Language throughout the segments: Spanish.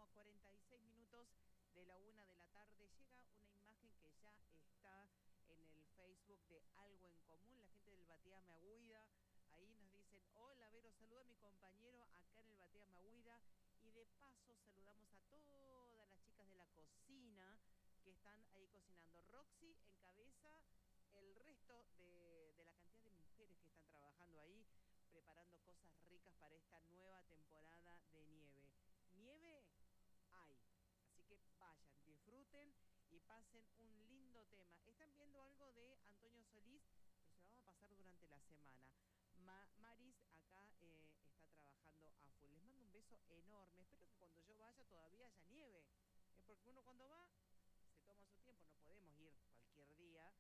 como 46 minutos de la 1 de la tarde. Llega una imagen que ya está en el Facebook de Algo en Común. La gente del Bateame Agüida. Ahí nos dicen, hola Vero, saluda a mi compañero acá en el Bateame Agüida. Y de paso saludamos a todas las chicas de la cocina que están ahí cocinando. Roxy encabeza el resto de la cantidad de mujeres que están trabajando ahí, preparando cosas ricas para esta nueva temporada de nieve. Nieve hay, así que vayan, disfruten y pasen un lindo tema. Están viendo algo de Antonio Solís, pero se lo vamos a pasar durante la semana. Maris acá está trabajando a full. Les mando un beso enorme. Espero que cuando yo vaya todavía haya nieve. Porque uno cuando va se toma su tiempo. No podemos ir cualquier día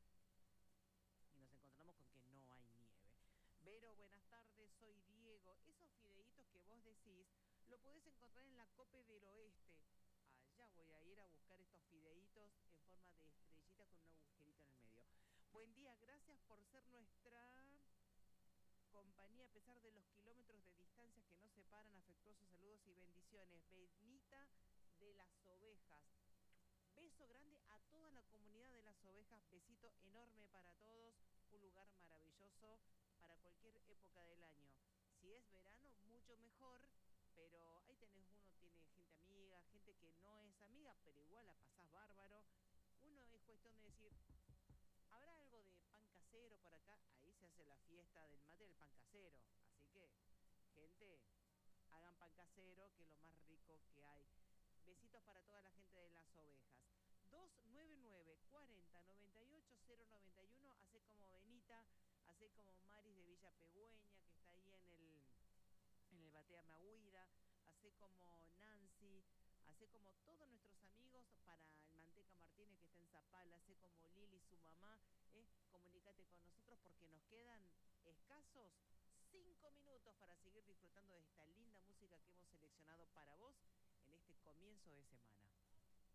y nos encontramos con que no hay nieve. Vero, buenas tardes, soy Diego. Esos fideitos que vos decís, lo podés encontrar en la Cope del Oeste. Allá voy a ir a buscar estos fideitos en forma de estrellita con un agujerito en el medio. Buen día, gracias por ser nuestra compañía a pesar de los kilómetros de distancias que nos separan. Afectuosos saludos y bendiciones. Benita de las Ovejas. Beso grande a toda la comunidad de las Ovejas. Besito enorme para todos. Un lugar maravilloso para cualquier época del año. Si es verano, mucho mejor. Pero ahí tenés, uno tiene gente amiga, gente que no es amiga, pero igual la pasás bárbaro. Uno es cuestión de decir, ¿habrá algo de pan casero por acá? Ahí se hace la fiesta del mate del pan casero. Así que, gente, hagan pan casero, que es lo más rico que hay. Besitos para toda la gente de las Ovejas. 299 40 98 091. Hace como Benita, hace como Maris de Villa Pegüeña, que está ahí en el Bateame Agüida, hace como Nancy, hace como todos nuestros amigos para el Manteca Martínez que está en Zapala, hace como Lili, su mamá, comunícate con nosotros porque nos quedan escasos 5 minutos para seguir disfrutando de esta linda música que hemos seleccionado para vos en este comienzo de semana.